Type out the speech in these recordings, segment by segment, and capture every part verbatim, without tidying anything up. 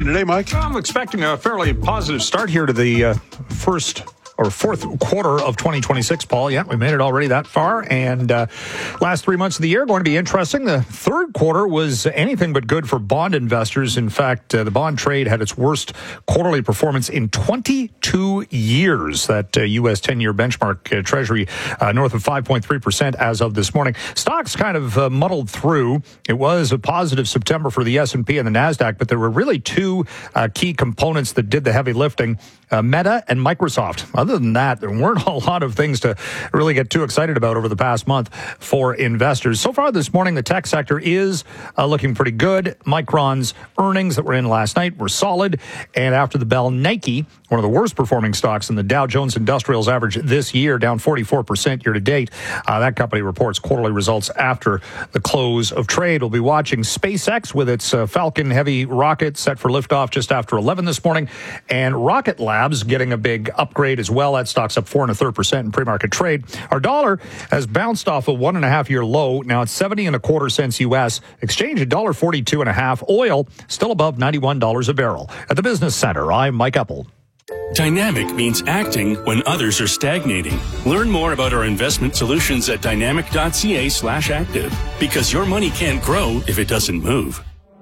today, Mike? I'm expecting a fairly positive start here to the uh, first or fourth quarter of twenty twenty-six, Paul. Yeah, we made it already that far. And uh, last three months of the year are going to be interesting. The third quarter was anything but good for bond investors. In fact, uh, the bond trade had its worst quarterly performance in twenty-two years. That uh, U S ten-year benchmark uh, Treasury uh, north of five point three percent as of this morning. Stocks kind of uh, muddled through. It was a positive September for the S and P and the NASDAQ, but there were really two uh, key components that did the heavy lifting. Uh, Meta and Microsoft. Other than that, there weren't a lot of things to really get too excited about over the past month for investors. So far this morning, the tech sector is uh, looking pretty good. Micron's earnings that were in last night were solid. And after the bell, Nike, one of the worst performing stocks in the Dow Jones Industrials average this year, down forty-four percent year to date. Uh, that company reports quarterly results after the close of trade. We'll be watching SpaceX with its uh, Falcon Heavy rocket set for liftoff just after eleven this morning. And Rocket Lab getting a big upgrade as well. That stock's up four and a third percent in pre-market trade. Our dollar has bounced off a one and a half year low. Now it's seventy and a quarter cents U S. Exchange at one forty-two and a half. Oil still above ninety-one dollars a barrel. At the Business Center, I'm Mike Epple. Dynamic means acting when others are stagnating. Learn more about our investment solutions at dynamic.ca slash active. Because your money can't grow if it doesn't move.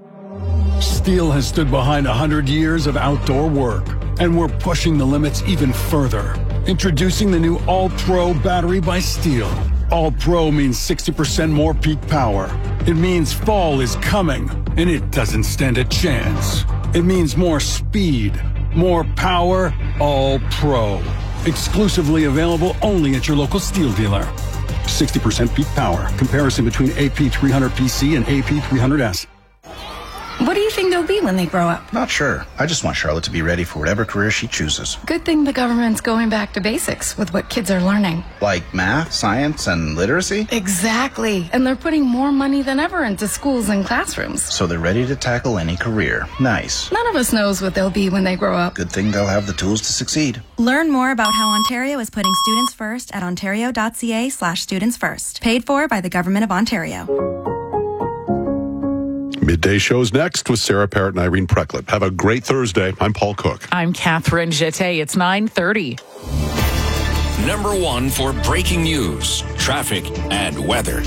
Steel has stood behind one hundred years of outdoor work, and we're pushing the limits even further. Introducing the new All-Pro battery by Steel. All-Pro means sixty percent more peak power. It means fall is coming, and it doesn't stand a chance. It means more speed, more power, All-Pro. Exclusively available only at your local Steel dealer. sixty percent peak power. Comparison between A P three hundred P C and A P three hundred S. What do you think they'll be when they grow up? Not sure. I just want Charlotte to be ready for whatever career she chooses. Good thing the government's going back to basics with what kids are learning. Like math, science, and literacy? Exactly. And they're putting more money than ever into schools and classrooms. So they're ready to tackle any career. Nice. None of us knows what they'll be when they grow up. Good thing they'll have the tools to succeed. Learn more about how Ontario is putting students first at ontario.ca slash students first. Paid for by the Government of Ontario. Midday show's next with Sarah Parrott and Irene Precklett. Have a great Thursday. I'm Paul Cook. I'm Catherine Jeté. It's nine thirty. Number one for breaking news, traffic, and weather.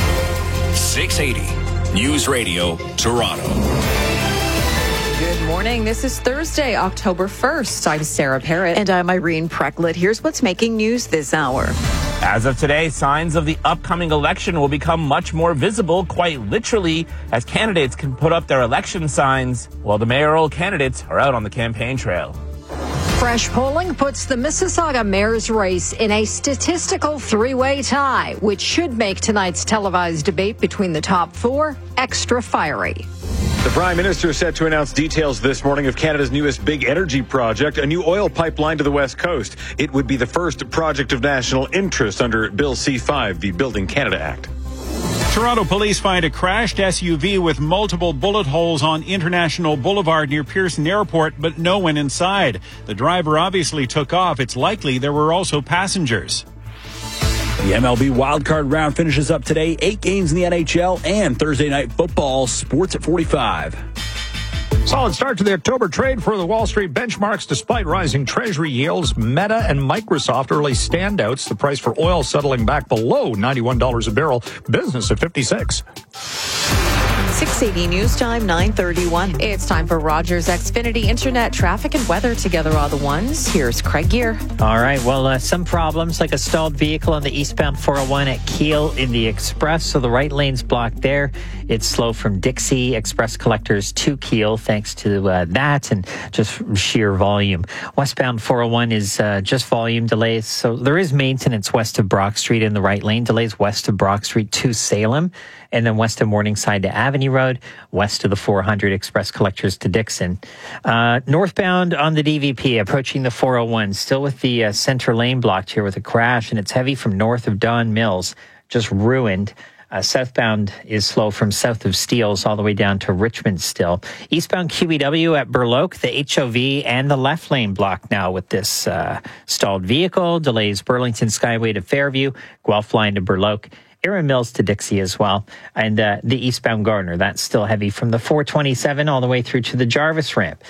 six eighty News Radio, Toronto. Good morning. This is Thursday, October first. I'm Sarah Parrott. And I'm Irene Precklett. Here's what's making news this hour. As of today, signs of the upcoming election will become much more visible, quite literally, as candidates can put up their election signs while the mayoral candidates are out on the campaign trail. Fresh polling puts the Mississauga mayor's race in a statistical three-way tie, which should make tonight's televised debate between the top four extra fiery. The Prime Minister is set to announce details this morning of Canada's newest big energy project, a new oil pipeline to the West Coast. It would be the first project of national interest under Bill C five, the Building Canada Act. Toronto police find a crashed S U V with multiple bullet holes on International Boulevard near Pearson Airport, but no one inside. The driver obviously took off. It's likely there were also passengers. The M L B wildcard round finishes up today. Eight games in the N H L and Thursday night football. Sports at forty-five. Solid start to the October trade for the Wall Street benchmarks despite rising Treasury yields. Meta and Microsoft early standouts. The price for oil settling back below ninety-one dollars a barrel. Business at fifty-six. six eighty News Time, nine thirty-one. It's time for Rogers Xfinity Internet traffic and weather together all the ones. Here's Craig Gear. All right. Well, uh, some problems like a stalled vehicle on the eastbound four oh one at Kiel in the Express. So the right lane's blocked there. It's slow from Dixie Express collectors to Kiel thanks to uh, that and just sheer volume. Westbound four oh one is uh, just volume delays. So there is maintenance west of Brock Street in the right lane. Delays west of Brock Street to Salem. And then west of Morningside to Avenue Road, west of the four hundred Express collectors to Dixon. Uh, northbound on the D V P, approaching the four oh one, still with the uh, center lane blocked here with a crash, and it's heavy from north of Don Mills, just ruined. Uh, southbound is slow from south of Steeles all the way down to Richmond still. Eastbound Q E W at Burloak, the H O V and the left lane blocked now with this uh, stalled vehicle. Delays Burlington Skyway to Fairview, Guelph line to Burloak. Erin Mills to Dixie as well. And uh, the eastbound Gardner, that's still heavy from the four twenty-seven all the way through to the Jarvis ramp.